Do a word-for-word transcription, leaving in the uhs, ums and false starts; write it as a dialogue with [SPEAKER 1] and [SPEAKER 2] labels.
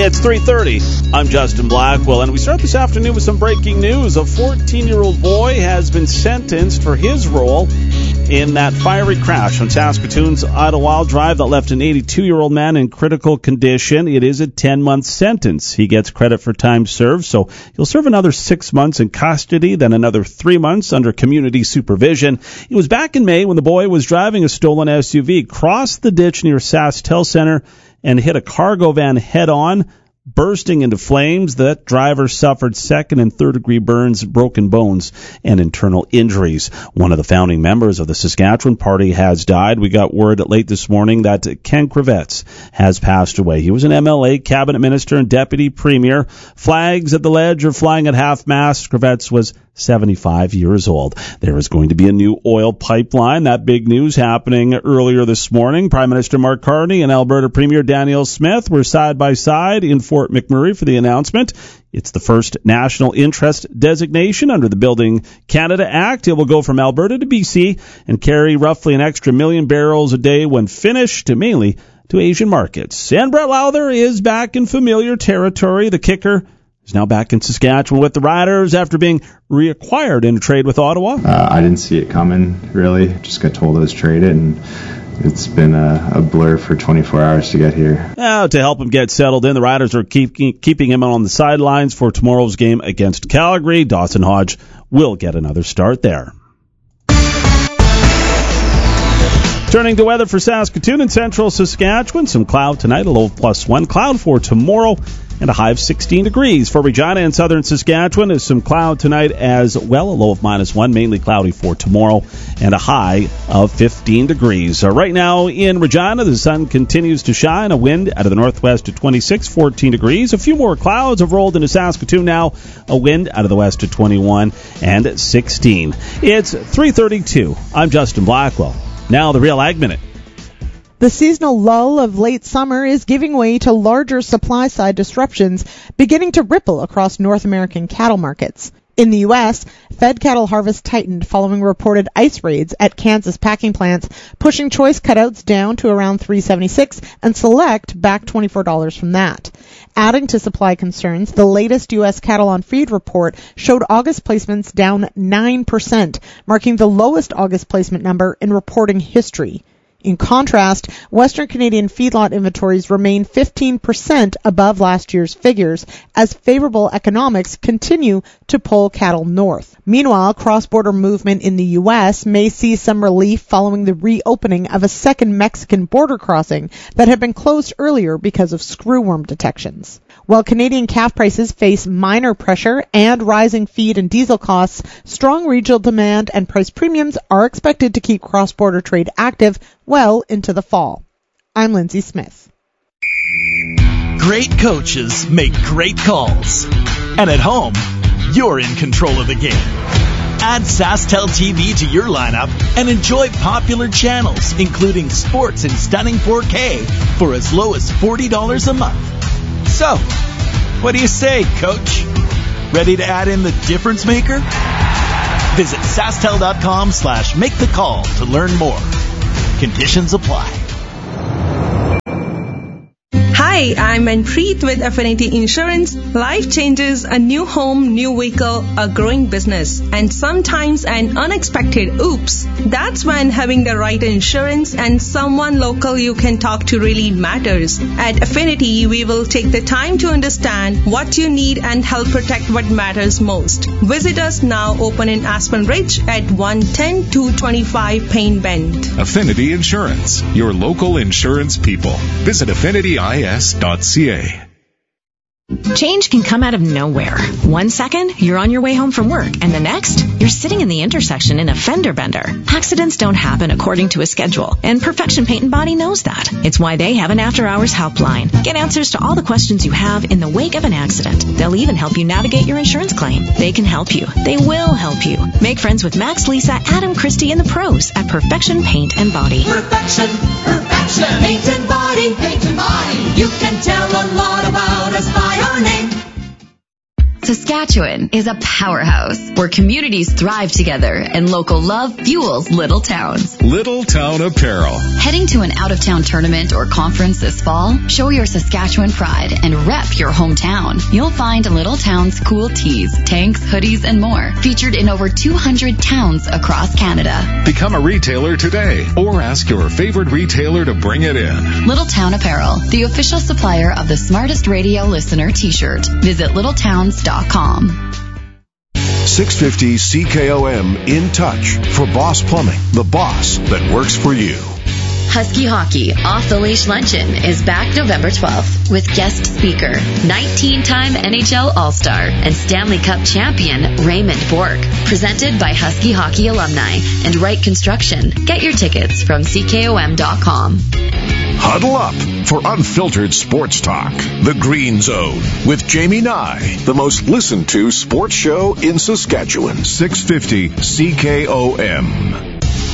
[SPEAKER 1] It's three thirty. I'm Justin Blackwell, and we start this afternoon with some breaking news. A fourteen-year-old boy has been sentenced for his role in that fiery crash on Saskatoon's Idlewild Drive that left an eighty-two-year-old man in critical condition. It is a ten-month sentence. He gets credit for time served, so he'll serve another six months in custody, then another three months under community supervision. It was back in May when the boy was driving a stolen S U V, crossed the ditch near SaskTel Center, and hit a cargo van head-on, bursting into flames. That driver suffered second and third degree burns, broken bones, and internal injuries. One of the founding members of the Saskatchewan Party has died. We got word late this morning that Ken Kravets has passed away. He was an M L A, cabinet minister, and deputy premier. Flags at the ledge are flying at half-mast. Kravets was seventy-five years old. There is going to be a new oil pipeline. That big news happening earlier this morning. Prime Minister Mark Carney and Alberta Premier Danielle Smith were side by side in Fort McMurray for the announcement. It's the first national interest designation under the Building Canada Act. It will go from Alberta to B C and carry roughly an extra million barrels a day when finished, mainly to Asian markets. And Brett Lowther is back in familiar territory. The kicker is now back in Saskatchewan with the Riders after being reacquired in a trade with Ottawa.
[SPEAKER 2] Uh, I didn't see it coming, really. Just got told I was traded, and it's been a, a blur for twenty-four hours to get here.
[SPEAKER 1] Now, to help him get settled in, the Riders are keep, keeping him on the sidelines for tomorrow's game against Calgary. Dawson Hodge will get another start there. Turning to weather for Saskatoon and central Saskatchewan, some cloud tonight, a low of plus one. Cloud for tomorrow, and a high of sixteen degrees. For Regina and southern Saskatchewan, is some cloud tonight as well, a low of minus one, mainly cloudy for tomorrow, and a high of fifteen degrees. Uh, right now in Regina, the sun continues to shine, a wind out of the northwest at twenty-six, fourteen degrees. A few more clouds have rolled into Saskatoon now, a wind out of the west at twenty-one and sixteen. It's three thirty-two. I'm Justin Blackwell. Now the Real Ag Minute.
[SPEAKER 3] The seasonal lull of late summer is giving way to larger supply-side disruptions beginning to ripple across North American cattle markets. In the U S, fed cattle harvest tightened following reported ice raids at Kansas packing plants, pushing choice cutouts down to around three seventy-six and select back twenty-four dollars from that. Adding to supply concerns, the latest U S cattle on feed report showed August placements down nine percent, marking the lowest August placement number in reporting history. In contrast, Western Canadian feedlot inventories remain fifteen percent above last year's figures as favorable economics continue to pull cattle north. Meanwhile, cross-border movement in the U S may see some relief following the reopening of a second Mexican border crossing that had been closed earlier because of screwworm detections. While Canadian calf prices face minor pressure and rising feed and diesel costs, strong regional demand and price premiums are expected to keep cross-border trade active well into the fall. I'm Lindsay Smith.
[SPEAKER 4] Great coaches make great calls. And at home, you're in control of the game. Add SaskTel T V to your lineup and enjoy popular channels, including sports in stunning four K for as low as forty dollars a month. So, what do you say, Coach? Ready to add in the difference maker? Visit SaskTel.com slash make the call to learn more. Conditions apply.
[SPEAKER 5] Hi, I'm Manpreet with Affinity Insurance. Life changes, a new home, new vehicle, a growing business, and sometimes an unexpected oops. That's when having the right insurance and someone local you can talk to really matters. At Affinity, we will take the time to understand what you need and help protect what matters most. Visit us now, open in Aspen Ridge at one ten two twenty-five Payne Bend.
[SPEAKER 6] Affinity Insurance, your local insurance people. Visit affinity I S dot C A.
[SPEAKER 7] Change can come out of nowhere. One second, you're on your way home from work, and the next, you're sitting in the intersection in a fender bender. Accidents don't happen according to a schedule, and Perfection Paint and Body knows that. It's why they have an after-hours helpline. Get answers to all the questions you have in the wake of an accident. They'll even help you navigate your insurance claim. They can help you. They will help you. Make friends with Max, Lisa, Adam, Christy, and the pros at Perfection Paint and Body.
[SPEAKER 8] Perfection, Perfection, Paint and Body, Paint and Body. You can tell a lot about us by our name.
[SPEAKER 9] Saskatchewan is a powerhouse where communities thrive together and local love fuels little towns.
[SPEAKER 6] Little Town Apparel.
[SPEAKER 9] Heading to an out-of-town tournament or conference this fall? Show your Saskatchewan pride and rep your hometown. You'll find Little Town's cool tees, tanks, hoodies, and more featured in over two hundred towns across Canada.
[SPEAKER 6] Become a retailer today or ask your favorite retailer to bring it in.
[SPEAKER 9] Little Town Apparel, the official supplier of the Smartest Radio Listener t-shirt. Visit little towns dot com.
[SPEAKER 10] six fifty C K O M In Touch for Boss Plumbing, the boss that works for you.
[SPEAKER 11] Husky Hockey Off the Leash Luncheon is back November twelfth with guest speaker, nineteen-time N H L All-Star and Stanley Cup champion Raymond Bourque. Presented by Husky Hockey alumni and Wright Construction. Get your tickets from C K O M dot com.
[SPEAKER 10] Huddle up for unfiltered sports talk. The Green Zone with Jamie Nye, the most listened to sports show in Saskatchewan. six fifty C K O M.